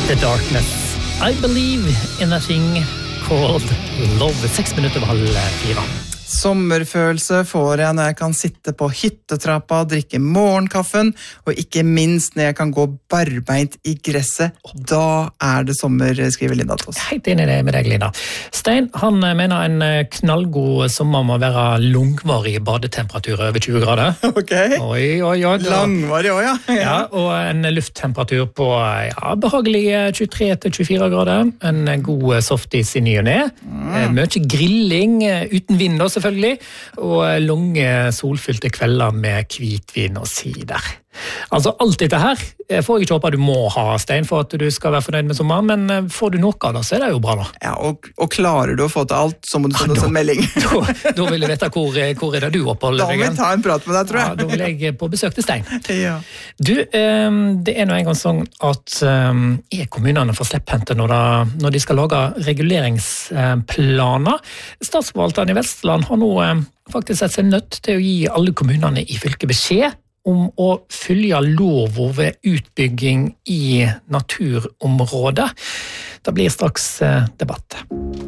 The Darkness. I believe in a thing called love. 6 minutter over 3:30. Sommerfølelse får jeg når jeg kan sitte på hyttetrappa og drikke morgenkaffen, og ikke minst når jeg kan gå barbeint i gresset. Da det sommer, skriver Linda til oss. Helt enig med deg, Linda. Stein, han mener en knallgod sommer må være langvarig badetemperatur over 20 grader. Ok. Oi. Langvarig også, ja. Ja, og en lufttemperatur på behagelig 23-24 grader. En god softis i ny og ne. Mye grilling uten vind da, selvfølgelig, og lange solfylte kvelder med hvitvin og sider. Altså, alt dette her får jeg ikke håpe du må ha, Stein, for at du skal være fornøyd med sommeren, men får du noe av det, så det jo bra da. Ja, og klarer du å få til alt, så må du sende oss en melding. Da vil jeg vite hvor det du oppholder deg. Da må vi ta en prat med deg, tror jeg. Ja, da vil jeg på besøk til Stein. Ja. Du, det nå en gang sånn at kommunene får slepphendte når de skal lage reguleringsplaner. Statsforvalteren i Vestland har nå faktisk sett seg nødt til å gi alle kommunene i fylket beskjed om å følge loven ved utbygging i naturområdet. Det blir straks debatt.